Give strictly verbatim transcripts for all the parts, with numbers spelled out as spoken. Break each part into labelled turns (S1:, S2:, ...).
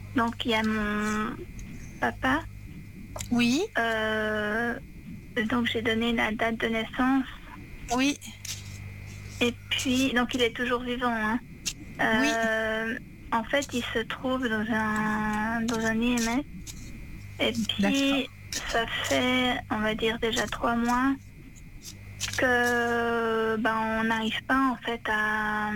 S1: Donc il y a mon papa.
S2: Oui.
S1: Euh, donc j'ai donné la date de naissance.
S2: Oui.
S1: Et puis, donc il est toujours vivant. Hein. Euh,
S2: oui.
S1: En fait, il se trouve dans un, dans un I M S. Et
S2: D'accord.
S1: puis, ça fait, on va dire, déjà trois mois que ben, on n'arrive pas en fait à...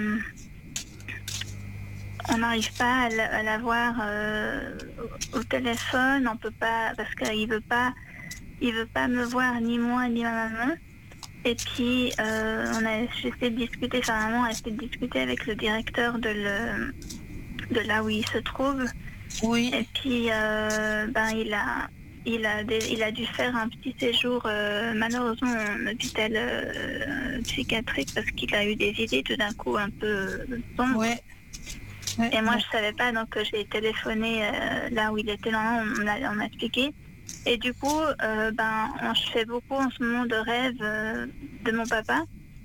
S1: On n'arrive pas à, la, à l'avoir euh, au, au téléphone. On peut pas, parce qu'il veut pas, il veut pas me voir, ni moi, ni ma maman. Et puis, euh, on a essayé de discuter, enfin, maman a essayé de discuter avec le directeur de, le, de là où il se trouve.
S2: Oui.
S1: Et puis, euh, ben, il a, il a, des, il a dû faire un petit séjour, euh, malheureusement, en hôpital euh, psychiatrique parce qu'il a eu des idées tout d'un coup un peu sombres.
S2: Ouais. Ouais,
S1: Et moi,
S2: ouais.
S1: je savais pas, donc j'ai téléphoné euh, là où il était, là, on m'a, on m'a expliqué. Et du coup, euh, ben, je fais beaucoup en ce moment de rêves euh, de mon papa.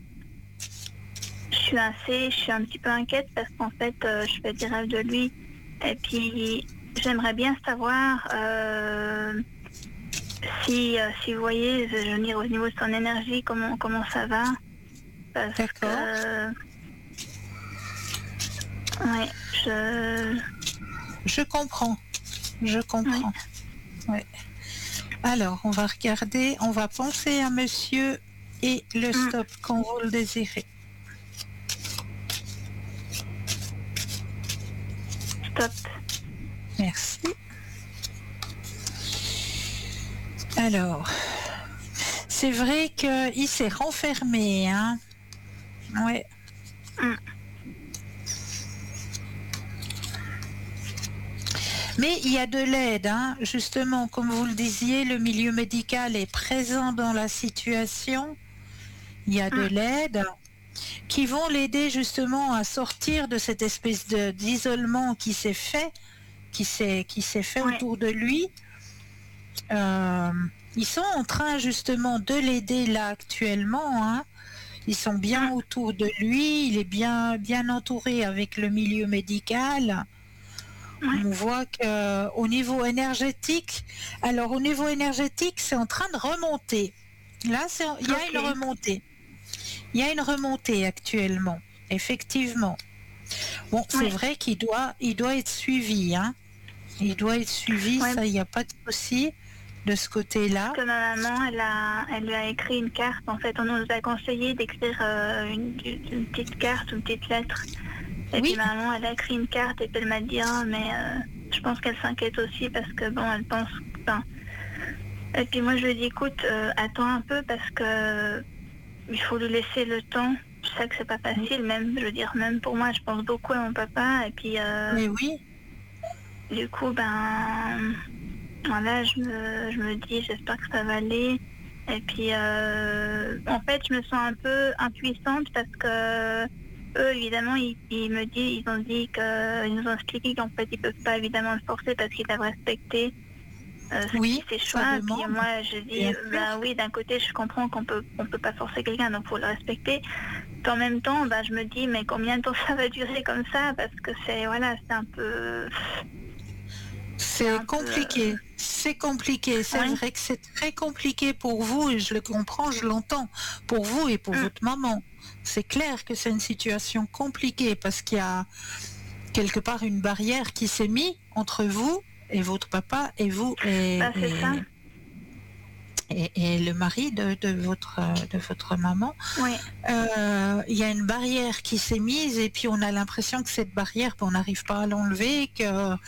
S1: Je suis assez, je suis un petit peu inquiète parce qu'en fait, euh, je fais des rêves de lui. Et puis, j'aimerais bien savoir euh, si, euh, si vous voyez, je veux dire, au niveau de son énergie, comment, comment ça va. Parce
S2: D'accord.
S1: que, ouais, je...
S2: Je comprends. Je
S1: Oui.
S2: comprends. Ouais. Alors, on va regarder, on va penser à monsieur et le
S1: Mm.
S2: stop quand vous le désirez.
S1: Stop.
S2: Merci. Alors, c'est vrai qu'il s'est renfermé, hein. Ouais.
S1: Mm.
S2: Mais il y a de l'aide, hein. Justement, comme vous le disiez, le milieu médical est présent dans la situation. Il y a de
S1: Mm.
S2: l'aide qui vont l'aider justement à sortir de cette espèce de, d'isolement qui s'est fait, qui s'est, qui s'est fait
S1: Ouais.
S2: autour de lui. Euh, ils sont en train justement de l'aider là actuellement, hein. Ils sont bien
S1: Mm.
S2: autour de lui, il est bien, bien entouré avec le milieu médical.
S1: Ouais.
S2: On voit qu'au niveau énergétique, alors au niveau énergétique, c'est en train de remonter. Là, c'est, il y a
S1: Ok.
S2: une remontée. Il y a une remontée actuellement, effectivement. Bon, c'est
S1: Ouais.
S2: vrai qu'il doit, il doit être suivi, hein. Il doit être suivi,
S1: Ouais.
S2: ça, il n'y a pas de souci de ce côté-là.
S1: Que ma maman, elle, a, elle lui a écrit une carte. En fait, on nous a conseillé d'écrire euh, une, une petite carte, une petite lettre. Et puis
S2: Oui,
S1: ma maman, elle a écrit une carte et puis elle m'a dit, oh, mais euh, je pense qu'elle s'inquiète aussi parce que bon, elle pense. Enfin, et puis moi, je lui ai dit, écoute, euh, attends un peu parce que il faut lui laisser le temps. Je sais que c'est pas facile, même, je veux dire, même pour moi, je pense beaucoup à mon papa. Et puis, euh,
S2: mais oui,
S1: du coup, ben, voilà, je me, je me dis, j'espère que ça va aller. Et puis, euh, en fait, je me sens un peu impuissante parce que eux, évidemment, ils, ils me disent, ils ont dit que, ils nous ont expliqué qu'en fait, ils peuvent pas évidemment le forcer parce qu'ils doivent respecter euh, ce qui
S2: oui,
S1: ses
S2: ça
S1: choix. Puis
S2: demande,
S1: moi, je dis,
S2: bien
S1: euh,
S2: sûr.
S1: ben oui, d'un côté, je comprends qu'on peut, on peut pas forcer quelqu'un, donc faut le respecter. Puis en même temps, ben, je me dis, mais combien de temps ça va durer comme ça? Parce que c'est, voilà, c'est un peu, c'est
S2: C'est
S1: un peu,
S2: compliqué,
S1: euh,
S2: c'est compliqué. C'est
S1: ouais.
S2: vrai que c'est très compliqué pour vous et je le comprends, je l'entends. Pour vous et pour
S1: Mm.
S2: votre maman. C'est clair que c'est une situation compliquée parce qu'il y a quelque part une barrière qui s'est mise entre vous et votre papa et vous et,
S1: Ben, c'est ça.
S2: et, et, et le mari de, de, votre, de votre maman.
S1: Oui.
S2: Euh, il y a une barrière qui s'est mise et puis on a l'impression que cette barrière, on n'arrive pas à l'enlever, que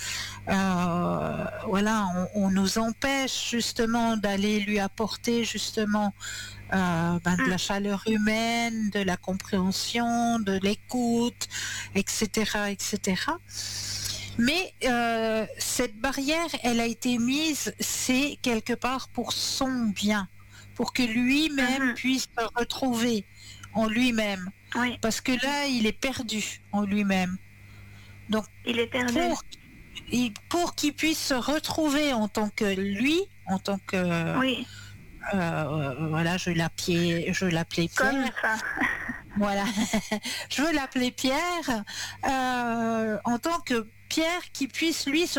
S2: euh, voilà, on, on nous empêche justement d'aller lui apporter justement euh, ben, de
S1: Mm.
S2: la chaleur humaine, de la compréhension, de l'écoute, et cetera, et cetera. Mais euh, cette barrière, elle a été mise, c'est quelque part pour son bien, pour que lui-même
S1: Mhm.
S2: puisse se retrouver en lui-même.
S1: Oui.
S2: Parce que là, il est perdu en lui-même. Donc,
S1: Il est perdu.
S2: pour, pour qu'il puisse se retrouver en tant que lui, en tant que...
S1: Oui.
S2: Euh, voilà, je l'appelais, je l'appelais
S1: Comme
S2: Pierre.
S1: ça.
S2: Voilà, je veux l'appeler Pierre, euh, en tant que Pierre qui puisse lui se